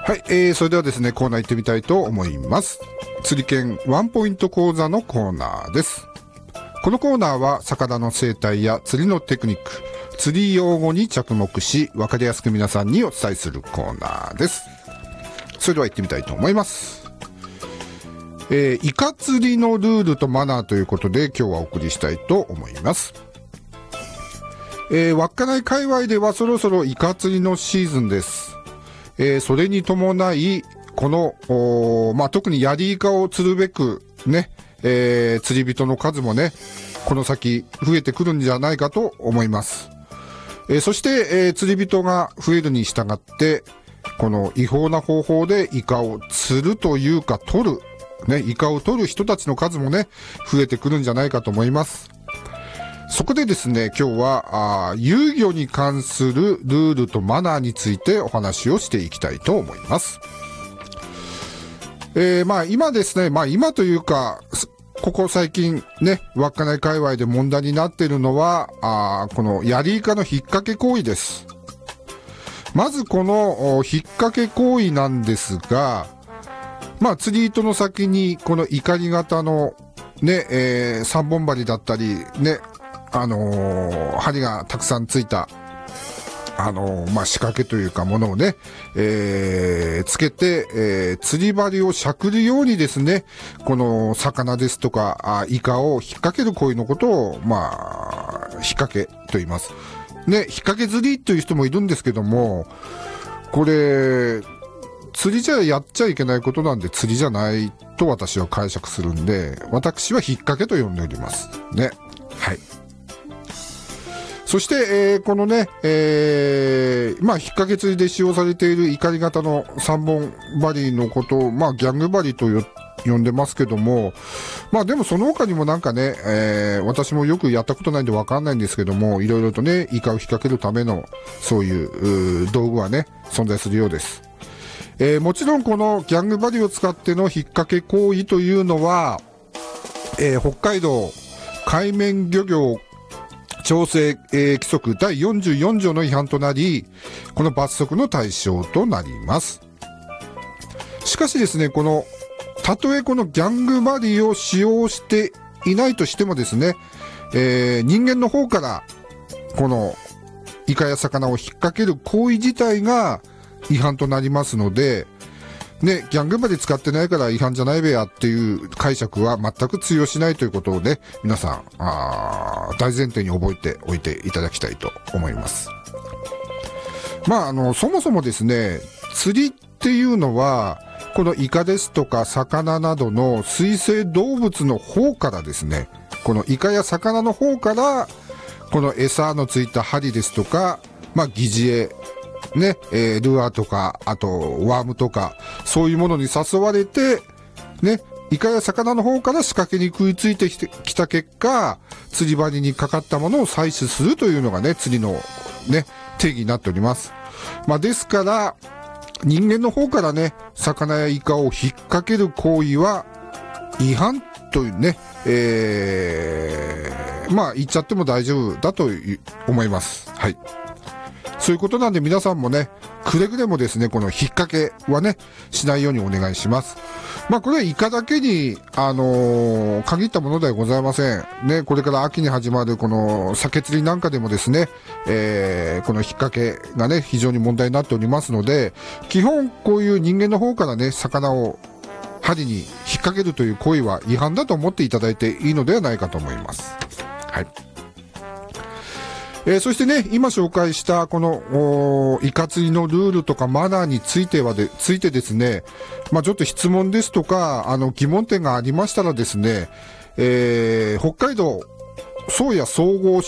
はい、それではですね、コーナー行ってみたいと思います。釣り券ワンポイント講座のコーナーです。このコーナーは魚の生態や釣りのテクニック、釣り用語に着目し、わかりやすく皆さんにお伝えするコーナーです。それでは行ってみたいと思います。イカ釣りのルールとマナーということで今日はお送りしたいと思います。稚内界隈ではそろそろイカ釣りのシーズンです。それに伴い、この、特にヤリイカを釣るべくね、釣り人の数もね、この先増えてくるんじゃないかと思います。そして、釣り人が増えるに従って、この違法な方法でイカを釣るというか取る、ね、イカを取る人たちの数もね、増えてくるんじゃないかと思います。そこでですね、今日は遊漁に関するルールとマナーについてお話をしていきたいと思います。今ですね、今というか、ここ最近ね、稚内界隈で問題になっているのは、このヤリイカの引っ掛け行為です。まずこの引っ掛け行為なんですが、釣り糸の先にこのイカリ型のね、3本針だったり、ね、針がたくさんついた、仕掛けというかものをね、つけて、釣り針をしゃくるようにですね、この魚ですとか、イカを引っ掛ける行為のことを、引っ掛けと言います。ね、引っ掛け釣りという人もいるんですけども、これ、釣りじゃやっちゃいけないことなんで釣りじゃないと私は解釈するんで、私は引っ掛けと呼んでおります。ね。はい。そして、このね、引っ掛け釣りで使用されているイカリ型の3本針のことを、ギャング針と呼んでますけども、でもその他にもなんかね、私もよくやったことないんでわかんないんですけども、いろいろとね、イカを引っ掛けるための、そういう道具はね、存在するようです。もちろんこのギャング針を使っての引っ掛け行為というのは、北海道海面漁業調整、規則第44条の違反となり、この罰則の対象となります。しかしですね、たとえこのギャング針を使用していないとしてもですね、人間の方からこのイカや魚を引っ掛ける行為自体が違反となりますので、ね、ギャング針使ってないから違反じゃないべやっていう解釈は全く通用しないということをね、皆さん、大前提に覚えておいていただきたいと思います。そもそもですね、釣りっていうのは、このイカですとか魚などの水生動物の方からですね、このイカや魚の方から、この餌のついた針ですとか、疑似餌、ね、ルアーとか、あと、ワームとか、そういうものに誘われて、ね、イカや魚の方から仕掛けに食いついてきた結果、釣り針にかかったものを採取するというのがね、釣りのね、定義になっております。ですから、人間の方からね、魚やイカを引っ掛ける行為は、違反というね、言っちゃっても大丈夫だと思います。はい。そういうことなんで皆さんもね、くれぐれもですね、この引っ掛けはね、しないようにお願いします。これはイカだけに、限ったものではございません。ね、これから秋に始まるこの鮭釣りなんかでもですね、この引っ掛けがね、非常に問題になっておりますので、基本こういう人間の方からね、魚を針に引っ掛けるという行為は違反だと思っていただいていいのではないかと思います。はい。そしてね、今紹介したこのイカ釣りのルールとかマナーについてですね、ちょっと質問ですとか疑問点がありましたらですね、北海道宗谷総合